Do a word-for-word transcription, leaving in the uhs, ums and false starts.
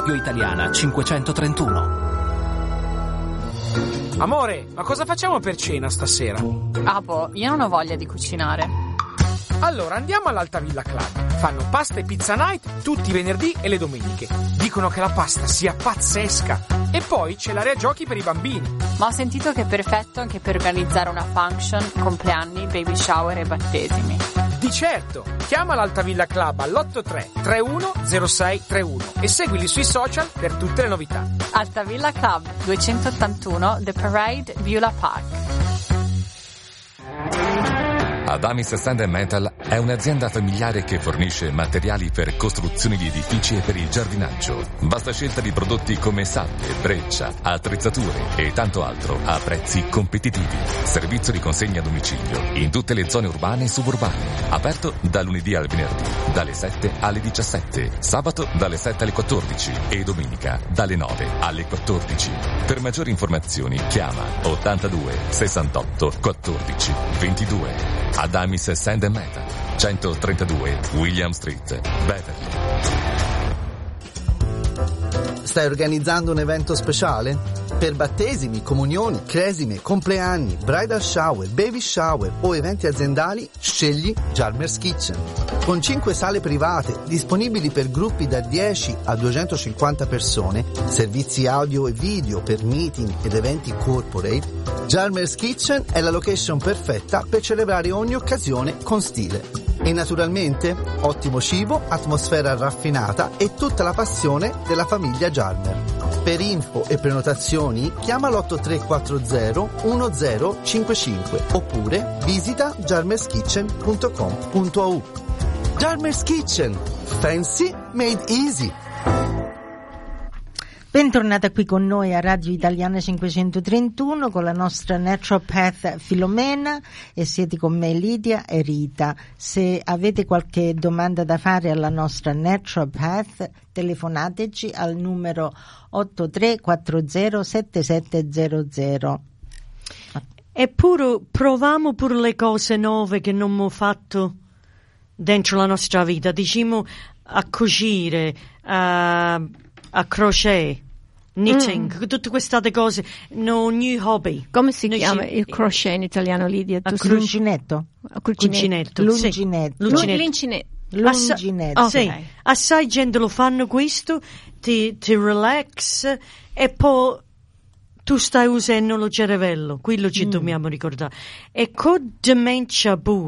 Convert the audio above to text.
Via Italiana cinquecentotrentuno. Amore, ma cosa facciamo per cena stasera? Ah boh, io non ho voglia di cucinare. Allora andiamo all'Alta Villa Club. Fanno pasta e pizza night tutti i venerdì e le domeniche. Dicono che la pasta sia pazzesca. E poi c'è l'area giochi per i bambini. Ma ho sentito che è perfetto anche per organizzare una function, compleanni, baby shower e battesimi. Di certo! Chiama l'Alta Villa Club all'otto tre tre uno zero sei tre uno e seguili sui social per tutte le novità. Alta Villa Club, duecentottantuno The Parade, Beulah Park. Adamis Sand and Metal è un'azienda familiare che fornisce materiali per costruzioni di edifici e per il giardinaggio. Vasta scelta di prodotti come sabbie, breccia, attrezzature e tanto altro a prezzi competitivi. Servizio di consegna a domicilio in tutte le zone urbane e suburbane. Aperto da lunedì al venerdì, dalle sette alle diciassette, sabato dalle sette alle quattordici e domenica dalle nove alle quattordici. Per maggiori informazioni chiama ottantadue sessantotto quattordici ventidue. Adamis Sand and Metal, centotrentadue William Street, Beverly. Stai organizzando un evento speciale? Per battesimi, comunioni, cresime, compleanni, bridal shower, baby shower o eventi aziendali, scegli Jarmer's Kitchen. Con cinque sale private disponibili per gruppi da dieci a duecentocinquanta persone, servizi audio e video per meeting ed eventi corporate, Jarmer's Kitchen è la location perfetta per celebrare ogni occasione con stile. E naturalmente, ottimo cibo, atmosfera raffinata e tutta la passione della famiglia Jarmer. Per info e prenotazioni chiama l'otto tre quattro zero uno zero cinque cinque oppure visita jarmers kitchen punto com punto a u. Jarmer's Kitchen, fancy made easy. Bentornata qui con noi a Radio Italiana cinquecentotrentuno con la nostra naturopath Filomena e siete con me Lidia e Rita. Se avete qualche domanda da fare alla nostra naturopath telefonateci al numero otto tre quattro zero sette sette zero zero. Eppure proviamo pure le cose nuove che non abbiamo fatto dentro la nostra vita, diciamo a cucire, a, a crochet, knitting, mm. tutte queste cose, no new hobby. Come si Noi chiama ci... il crochet in italiano, Lidia? A l'uncinetto. L'uncinetto. L'uncinetto. L'uncinetto. L'uncinetto. Assa- okay. Sì, assai gente lo fanno questo, ti, ti relax e poi tu stai usando lo cervello, quello ci mm. dobbiamo ricordare. E con demenza pure.